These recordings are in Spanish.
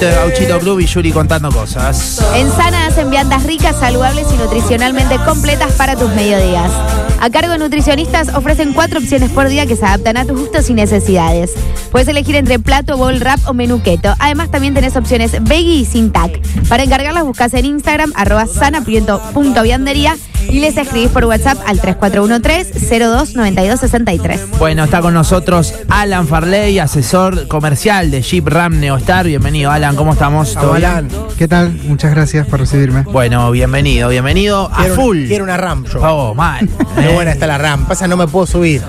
poquito de Gauchito Club y Yuri contando cosas. En Sana hacen viandas ricas, saludables y nutricionalmente completas para tus mediodías. A cargo de nutricionistas ofrecen 4 opciones por día que se adaptan a tus gustos y necesidades. Puedes elegir entre plato, bowl, wrap o menú keto. Además también tenés opciones veggie y sin tac. Para encargarlas buscas en Instagram @sana.viandería y les escribís por WhatsApp al 3413-029263. Bueno, está con nosotros Alan Farley, asesor comercial de Jeep Ram Neostar. Bienvenido, Alan, ¿cómo estamos? ¿Todo Alan, ¿qué tal? Muchas gracias por recibirme. Bueno, bienvenido a full. Quiero una RAM yo. Oh, mal. Qué buena está la RAM. Pasa, no me puedo subir.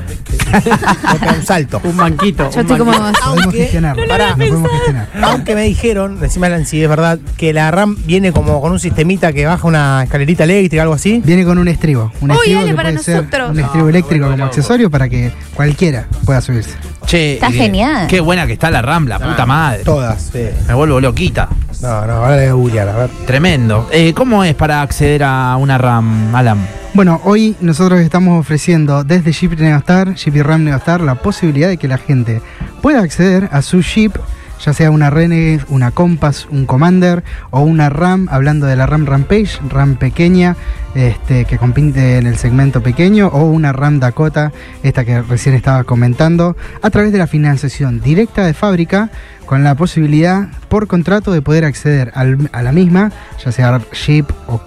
Me pega un salto. Un banquito. Yo estoy como vos. Podemos gestionar. Podemos gestionar. Aunque me dijeron, decime Alan si es verdad, que la RAM viene como con un sistemita que baja una escalerita eléctrica, algo así. Viene con un estribo. Un Uy, estribo dale, que para puede ser nosotros. un estribo eléctrico como accesorio para que cualquiera pueda subirse. Che, Está genial. Qué buena que está la Ram, la puta madre. Todas, sí. Me vuelvo loquita. No, ahora le voy a googlear, a ver. Tremendo. ¿Cómo es para acceder a una RAM, Alan? Bueno, hoy nosotros estamos ofreciendo desde Jeep Neostar, Jeep y Ram Neostar, la posibilidad de que la gente pueda acceder a su Jeep, ya sea una Renegade, una Compass, un Commander o una Ram, hablando de la Ram Rampage, Ram pequeña, que compite en el segmento pequeño, o una Ram Dakota, esta que recién estaba comentando, a través de la financiación directa de fábrica, con la posibilidad por contrato de poder acceder a la misma, ya sea Jeep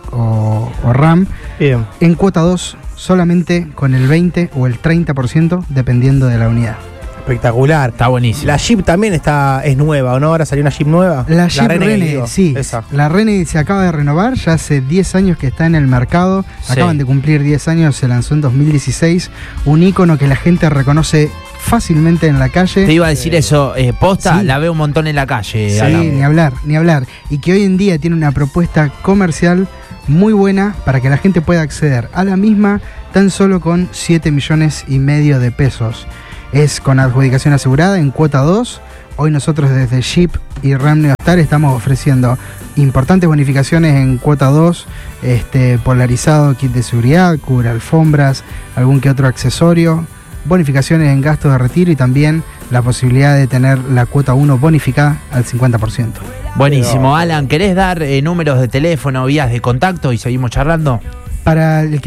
o Ram, Bien. en cuota 2, solamente con el 20 o el 30%, dependiendo de la unidad. Espectacular. Está buenísimo. La Jeep también es nueva, ¿o no? Ahora salió una Jeep nueva. La Jeep Renegade, digo. sí. Esa. La Renegade se acaba de renovar, ya hace 10 años que está en el mercado. Sí. Acaban de cumplir 10 años, se lanzó en 2016. Un ícono que la gente reconoce fácilmente en la calle. Te iba a decir eso, posta, Sí. la veo un montón en la calle, Sí, Alan. ni hablar. Y que hoy en día tiene una propuesta comercial muy buena para que la gente pueda acceder a la misma tan solo con 7,5 millones de pesos. Es con adjudicación asegurada en cuota 2. Hoy nosotros desde Jeep y Ram Neostar estamos ofreciendo importantes bonificaciones en cuota 2, polarizado, kit de seguridad, cubre alfombras, algún que otro accesorio, bonificaciones en gasto de retiro y también la posibilidad de tener la cuota 1 bonificada al 50%. Buenísimo, Alan. ¿Querés dar números de teléfono, vías de contacto y seguimos charlando? Para el que